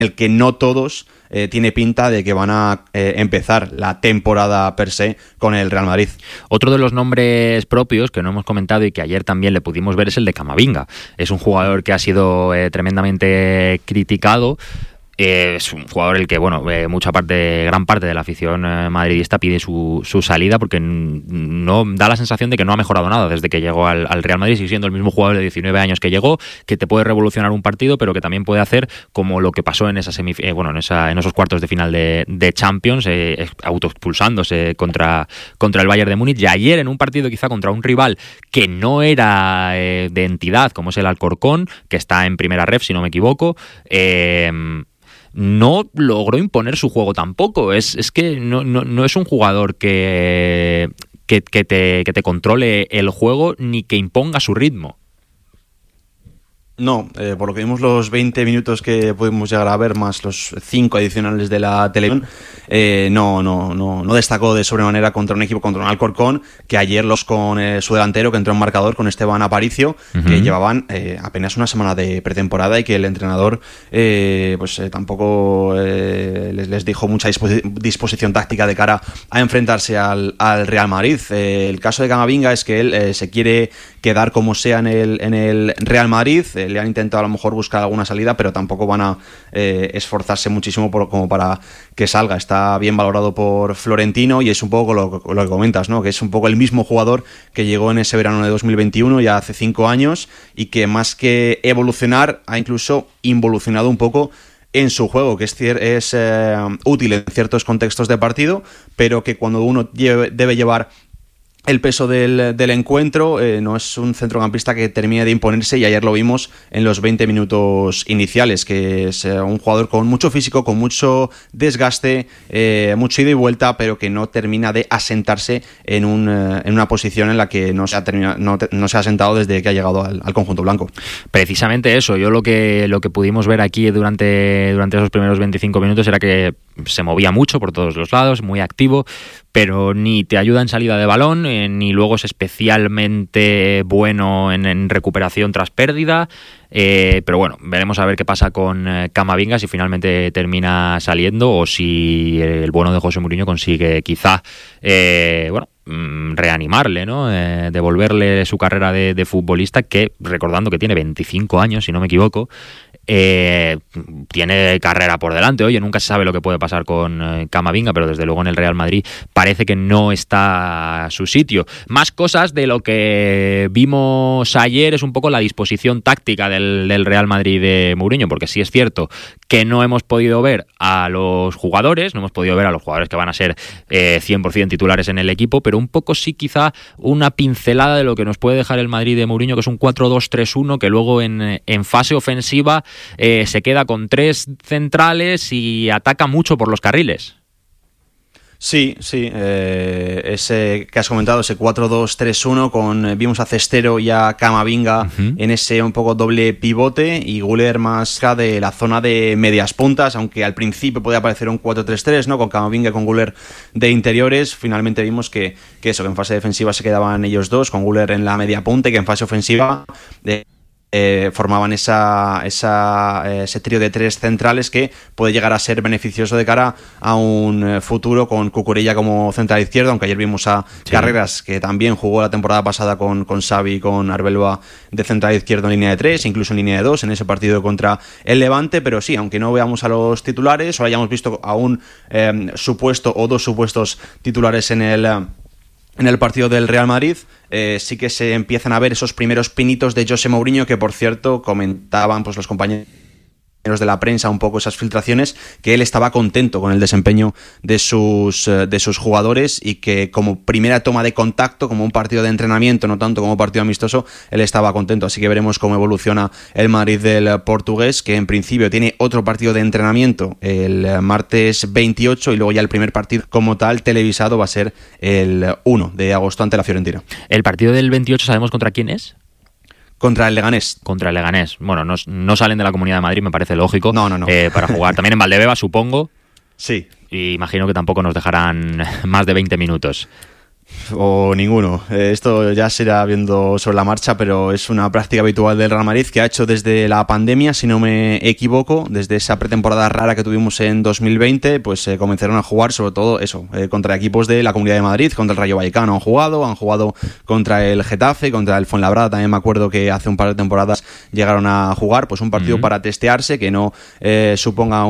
el que no todos tiene pinta de que van a empezar la temporada per se con el Real Madrid. Otro de los nombres propios que no hemos comentado y que ayer también le pudimos ver es el de Camavinga. Es un jugador que ha sido tremendamente criticado. Es un jugador el que, gran parte de la afición madridista pide su salida porque no da la sensación de que no ha mejorado nada desde que llegó al Real Madrid, sigue siendo el mismo jugador de 19 años que llegó, que te puede revolucionar un partido, pero que también puede hacer como lo que pasó en esa en esos cuartos de final de Champions, autoexpulsándose contra el Bayern de Múnich, y ayer en un partido quizá contra un rival que no era de entidad, como es el Alcorcón, que está en primera ref, si no me equivoco, no logró imponer su juego tampoco. Es que no es un jugador que te controle el juego ni que imponga su ritmo. No, por lo que vimos los 20 minutos que pudimos llegar a ver, más los 5 adicionales de la televisión, no destacó de sobremanera contra un equipo, contra un Alcorcón, que ayer con su delantero, que entró en marcador, con Esteban Aparicio, que llevaban apenas una semana de pretemporada y que el entrenador tampoco les dijo mucha disposición táctica de cara a enfrentarse al Real Madrid. El caso de Camavinga es que él se quiere quedar como sea en el Real Madrid. Le han intentado a lo mejor buscar alguna salida, pero tampoco van a esforzarse muchísimo como para que salga. Está bien valorado por Florentino y es un poco lo que comentas, ¿no? Que es un poco el mismo jugador que llegó en ese verano de 2021, ya hace 5 años, y que más que evolucionar ha incluso involucionado un poco en su juego, que es útil en ciertos contextos de partido, pero que cuando uno debe llevar el peso del encuentro, no es un centrocampista que termine de imponerse, y ayer lo vimos en los 20 minutos iniciales, que es un jugador con mucho físico, con mucho desgaste, mucho ida y vuelta, pero que no termina de asentarse en una posición en la que no se ha asentado desde que ha llegado al conjunto blanco. Precisamente eso, yo lo que pudimos ver aquí durante esos primeros 25 minutos era que se movía mucho por todos los lados, muy activo, pero ni te ayuda en salida de balón, ni luego es especialmente bueno en recuperación tras pérdida. Pero bueno, veremos a ver qué pasa con Camavinga, si finalmente termina saliendo o si el bueno de José Mourinho consigue quizá reanimarle, ¿no? Devolverle su carrera de futbolista, que recordando que tiene 25 años, si no me equivoco, tiene carrera por delante. Oye, nunca se sabe lo que puede pasar con Camavinga, pero desde luego en el Real Madrid parece que no está a su sitio. Más cosas de lo que vimos ayer es un poco la disposición táctica del Real Madrid de Mourinho, porque sí es cierto que no hemos podido ver a los jugadores, que van a ser 100% titulares en el equipo, pero un poco sí quizá una pincelada de lo que nos puede dejar el Madrid de Mourinho, que es un 4-2-3-1, que luego en fase ofensiva se queda con 3 centrales y ataca mucho por los carriles. Sí, ese que has comentado, ese 4-2-3-1, vimos a Cestero y a Camavinga en ese un poco doble pivote, y Güler más de la zona de medias puntas, aunque al principio podía parecer un 4-3-3, ¿no? Con Camavinga y con Güler de interiores. Finalmente vimos que en fase defensiva se quedaban ellos dos, con Güler en la media punta, y que en fase ofensiva formaban ese trío de 3 centrales que puede llegar a ser beneficioso de cara a un futuro, con Cucurella como central izquierdo, aunque ayer vimos a Carreras, que también jugó la temporada pasada con Xavi y con Arbeloa de central izquierdo en línea de 3, incluso en línea de 2 en ese partido contra el Levante. Pero sí, aunque no veamos a los titulares o hayamos visto a un supuesto o 2 supuestos titulares en el partido del Real Madrid, sí que se empiezan a ver esos primeros pinitos de José Mourinho, que por cierto comentaban los compañeros de la prensa un poco esas filtraciones, que él estaba contento con el desempeño de sus jugadores, y que como primera toma de contacto, como un partido de entrenamiento, no tanto como partido amistoso, él estaba contento. Así que veremos cómo evoluciona el Madrid del portugués, que en principio tiene otro partido de entrenamiento el martes 28, y luego ya el primer partido como tal televisado va a ser el 1 de agosto ante la Fiorentina. ¿El partido del 28 sabemos contra quién es? Contra el Leganés. Bueno, no salen de la Comunidad de Madrid, me parece lógico. No. Para jugar también en Valdebeba, supongo. Sí. Y imagino que tampoco nos dejarán más de 20 minutos. O ninguno. Esto ya se irá viendo sobre la marcha, pero es una práctica habitual del Real Madrid que ha hecho desde la pandemia, si no me equivoco, desde esa pretemporada rara que tuvimos en 2020, pues comenzaron a jugar sobre todo eso, contra equipos de la Comunidad de Madrid, contra el Rayo Vallecano han jugado contra el Getafe, contra el Fuenlabrada, también me acuerdo que hace un par de temporadas llegaron a jugar, pues un partido para testearse, que no suponga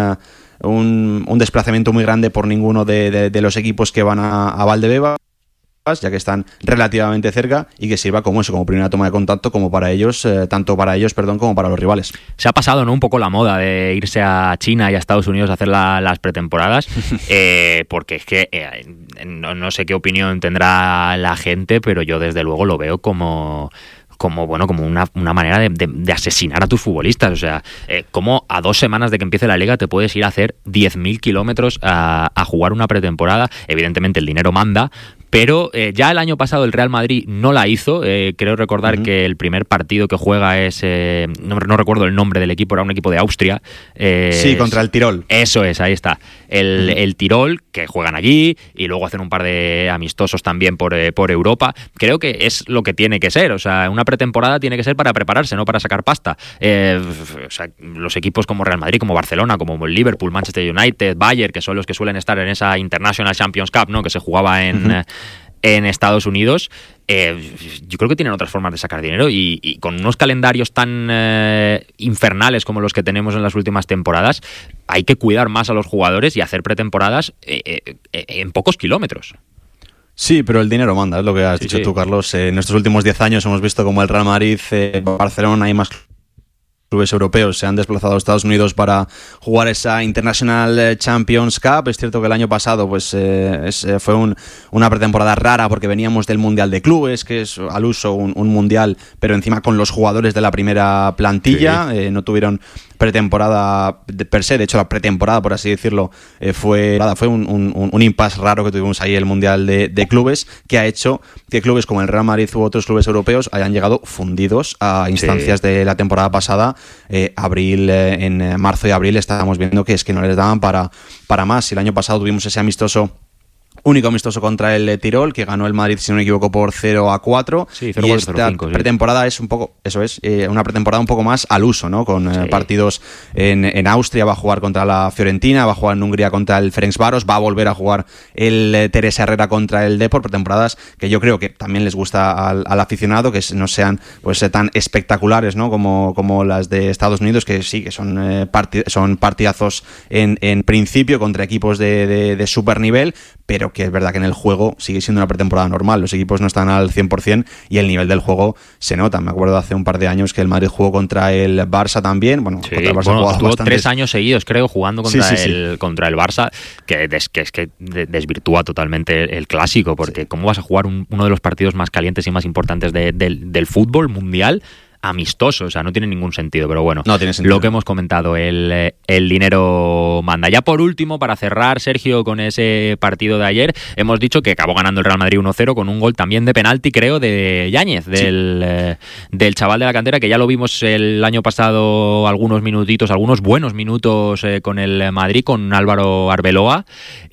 un desplazamiento muy grande por ninguno de los equipos que van a Valdebebas, ya que están relativamente cerca, y que sirva como eso, como primera toma de contacto, como para ellos, tanto para ellos, como para los rivales. Se ha pasado, ¿no?, un poco la moda de irse a China y a Estados Unidos a hacer las pretemporadas, porque es que no sé qué opinión tendrá la gente, pero yo desde luego lo veo como una manera de asesinar a tus futbolistas. O sea, como a 2 semanas de que empiece la liga te puedes ir a hacer 10.000 kilómetros a jugar una pretemporada. Evidentemente el dinero manda, pero ya el año pasado el Real Madrid no la hizo. Creo recordar que el primer partido que juega es... no recuerdo el nombre del equipo, era un equipo de Austria. Sí, contra el Tirol. Eso es, ahí está. El Tirol, que juegan allí, y luego hacen un par de amistosos también por Europa. Creo que es lo que tiene que ser. O sea, una pretemporada tiene que ser para prepararse, no para sacar pasta. O sea, los equipos como Real Madrid, como Barcelona, como el Liverpool, Manchester United, Bayern, que son los que suelen estar en esa International Champions Cup, ¿no?, que se jugaba en Estados Unidos, yo creo que tienen otras formas de sacar dinero, y con unos calendarios tan infernales como los que tenemos en las últimas temporadas, hay que cuidar más a los jugadores y hacer pretemporadas en pocos kilómetros. Sí, pero el dinero manda, es lo que has dicho tú, Carlos. En estos últimos 10 años hemos visto como el Real Madrid, Barcelona y más clubes europeos se han desplazado a Estados Unidos para jugar esa International Champions Cup. Es cierto que el año pasado pues fue una pretemporada rara porque veníamos del Mundial de Clubes, que es al uso un mundial, pero encima con los jugadores de la primera plantilla. No tuvieron pretemporada per se, de hecho la pretemporada, por así decirlo, fue un impasse raro que tuvimos ahí, el Mundial de Clubes, que ha hecho que clubes como el Real Madrid u otros clubes europeos hayan llegado fundidos a instancias de la temporada pasada. En marzo y abril estábamos viendo que es que no les daban para más. Y el año pasado tuvimos ese único amistoso contra el Tirol, que ganó el Madrid, si no me equivoco, por 0-4. Sí, 0-4, y esta 0-5, pretemporada es un poco, una pretemporada un poco más al uso, ¿no? Con partidos en Austria, va a jugar contra la Fiorentina, va a jugar en Hungría contra el Ferencváros, va a volver a jugar el Teresa Herrera contra el Depor, pretemporadas que yo creo que también les gusta al aficionado, que no sean pues tan espectaculares, ¿no?, como las de Estados Unidos, que sí, que son partidazos en principio contra equipos de super nivel, pero que es verdad que en el juego sigue siendo una pretemporada normal. Los equipos no están al 100% y el nivel del juego se nota. Me acuerdo hace un par de años que el Madrid jugó contra el Barça también. Contra el Barça estuvo 3 años seguidos, creo, jugando contra el Barça, que desvirtúa totalmente el clásico, porque ¿cómo vas a jugar uno de los partidos más calientes y más importantes del fútbol mundial amistoso? O sea, no tiene ningún sentido, pero bueno, no tiene sentido. Lo que hemos comentado, el dinero manda. Ya por último, para cerrar, Sergio, con ese partido de ayer, hemos dicho que acabó ganando el Real Madrid 1-0 con un gol también de penalti, creo, de Yáñez, del chaval de la cantera, que ya lo vimos el año pasado algunos buenos minutos con el Madrid, con Álvaro Arbeloa.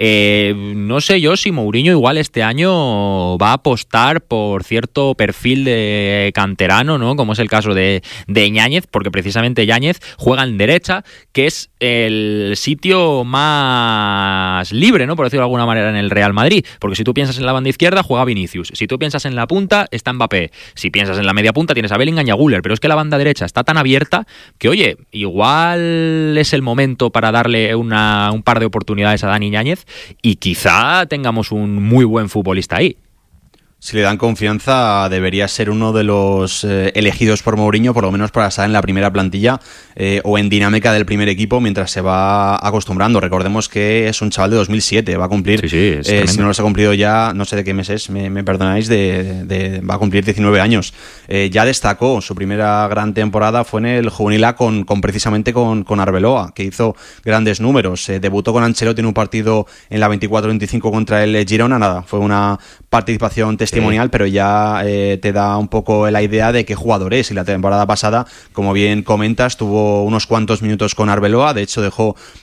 No sé yo si Mourinho igual este año va a apostar por cierto perfil de canterano, ¿no?, como es el caso de Yáñez, porque precisamente Yáñez juega en derecha, que es el sitio más libre, ¿no?, por decirlo de alguna manera, en el Real Madrid, porque si tú piensas en la banda izquierda juega Vinicius, si tú piensas en la punta está Mbappé, si piensas en la media punta tienes a Bellingham y a Güler, pero es que la banda derecha está tan abierta que, oye, igual es el momento para darle un par de oportunidades a Dani Yáñez y quizá tengamos un muy buen futbolista ahí. Si le dan confianza, debería ser uno de los elegidos por Mourinho, por lo menos para estar en la primera plantilla o en dinámica del primer equipo mientras se va acostumbrando. Recordemos que es un chaval de 2007, va a cumplir, si no los ha cumplido ya, no sé de qué mes es, me perdonáis, va a cumplir 19 años. Ya destacó, su primera gran temporada fue en el Juvenil A precisamente con Arbeloa, que hizo grandes números. Debutó con Ancelotti en un partido en la 24-25 contra el Girona, fue una participación testimonial, pero ya te da un poco la idea de qué jugador es. Y la temporada pasada, como bien comentas, tuvo unos cuantos minutos con Arbeloa, de hecho dejó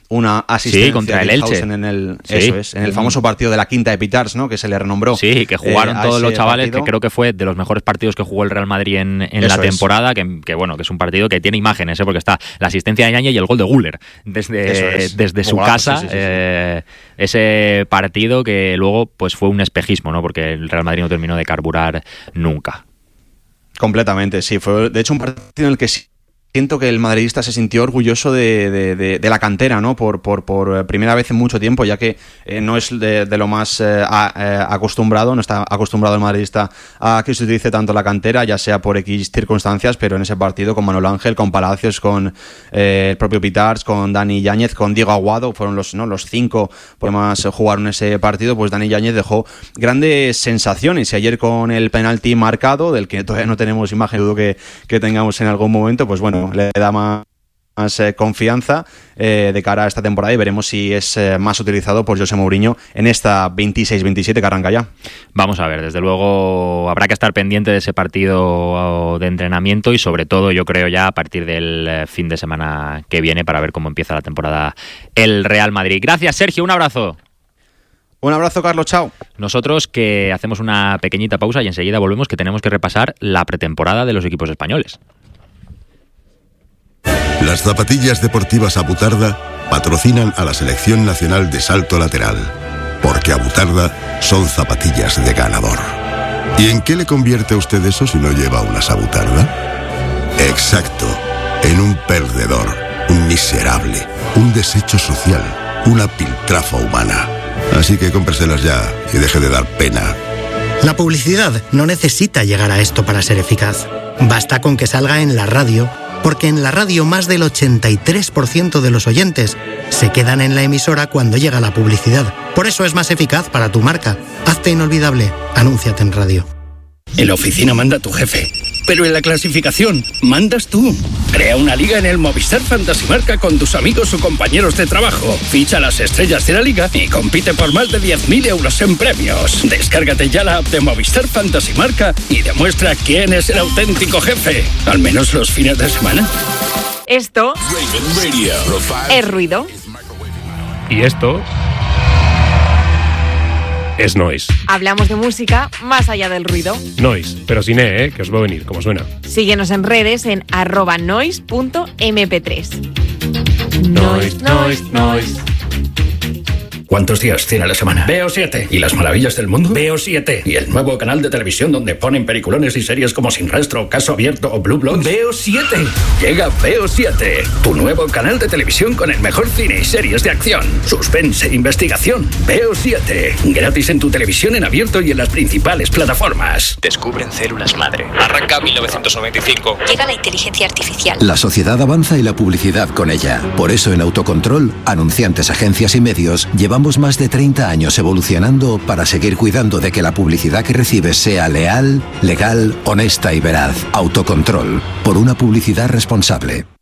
una asistencia. Sí, contra el Elche. En el famoso partido de la quinta de Pitars, ¿no? Que se le renombró. Sí, que jugaron todos los chavales, partido. Que creo que fue de los mejores partidos que jugó el Real Madrid en la temporada, que bueno, que es un partido que tiene imágenes, porque está la asistencia de Yáñez y el gol de Güler desde su casa. Sí. Ese partido que luego pues fue un espejismo, ¿no? Porque el Real Madrid no terminó de carburar nunca. Completamente, sí. Fue de hecho un partido en el que siento que el madridista se sintió orgulloso de la cantera, ¿no? Por primera vez en mucho tiempo, ya que no es de lo más acostumbrado, no está acostumbrado el madridista a que se utilice tanto la cantera, ya sea por X circunstancias, pero en ese partido con Manuel Ángel, con Palacios, con el propio Pitars, con Dani Yáñez, con Diego Aguado, fueron los 5 que más jugaron ese partido. Pues Dani Yáñez dejó grandes sensaciones, y ayer con el penalti marcado, del que todavía no tenemos imagen, dudo que tengamos en algún momento, pues bueno, le da más confianza de cara a esta temporada, y veremos si es más utilizado por José Mourinho en esta 26-27 que arranca ya. Vamos a ver, desde luego habrá que estar pendiente de ese partido de entrenamiento, y sobre todo yo creo ya a partir del fin de semana que viene, para ver cómo empieza la temporada el Real Madrid. Gracias, Sergio, un abrazo. Un abrazo, Carlos, chao. Nosotros que hacemos una pequeñita pausa y enseguida volvemos, que tenemos que repasar la pretemporada de los equipos españoles. Las zapatillas deportivas Abutarda patrocinan a la Selección Nacional de Salto Lateral, porque Abutarda son zapatillas de ganador. ¿Y en qué le convierte a usted eso si no lleva unas Abutarda? Exacto, en un perdedor, un miserable, un desecho social, una piltrafa humana. Así que cómpreselas ya y deje de dar pena. La publicidad no necesita llegar a esto para ser eficaz. Basta con que salga en la radio, porque en la radio más del 83% de los oyentes se quedan en la emisora cuando llega la publicidad. Por eso es más eficaz para tu marca. Hazte inolvidable. Anúnciate en radio. En la oficina manda tu jefe, pero en la clasificación mandas tú. Crea una liga en el Movistar Fantasy Marca con tus amigos o compañeros de trabajo. Ficha las estrellas de la liga y compite por más de 10.000 euros en premios. Descárgate ya la app de Movistar Fantasy Marca y demuestra quién es el auténtico jefe. Al menos los fines de semana. Esto es ruido. Y esto es noise. Hablamos de música más allá del ruido. Noise, pero sin que os va a venir, como suena. Síguenos en redes en @noise.mp3. Noise. ¿Cuántos días tiene la semana? Veo 7. ¿Y las maravillas del mundo? Veo 7. ¿Y el nuevo canal de televisión donde ponen peliculones y series como Sin Rastro, Caso Abierto o Blue Bloods? Veo 7. Llega Veo 7, tu nuevo canal de televisión con el mejor cine y series de acción, suspense e investigación. Veo 7. Gratis en tu televisión en abierto y en las principales plataformas. Descubren células madre. Arranca 1995. Llega la inteligencia artificial. La sociedad avanza y la publicidad con ella. Por eso en Autocontrol, anunciantes, agencias y medios, llevamos más de 30 años evolucionando para seguir cuidando de que la publicidad que recibes sea leal, legal, honesta y veraz. Autocontrol, por una publicidad responsable.